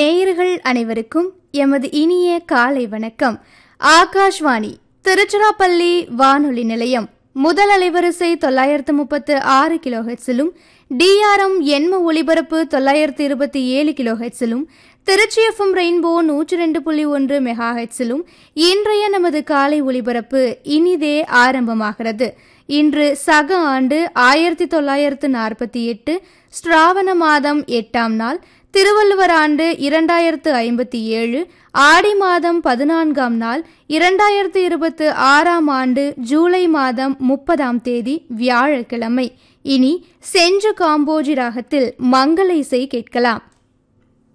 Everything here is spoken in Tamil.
நேயர்கள் அனைவருக்கும் எமது இனிய காலை வணக்கம். ஆகாஷ்வாணி திருச்சிராப்பள்ளி வானொலி நிலையம் முதல் அலைவரிசை 936 கிலோஹெட்ஸிலும் டிஆர்எம் எண்ம ஒலிபரப்பு 927 கிலோஹெட்ஸிலும் திருச்சி எஃப்எம் ரெயின்போ 102.1 மெகாஹெட்ஸிலும் இன்றைய நமது காலை ஒலிபரப்பு இனிதே ஆரம்பமாகிறது. இன்று சக ஆண்டு 1948 ஸ்ராவண மாதம் 8ஆம் நாள், திருவள்ளுவர் ஆண்டு 2057 ஆடி மாதம் 14ஆம் நாள், 2026ஆம் ஆண்டு ஜூலை மாதம் 30ஆம் தேதி வியாழக்கிழமை. இனி செஞ்சு காம்போஜி ராகத்தில் மங்கள இசை கேட்கலாம்.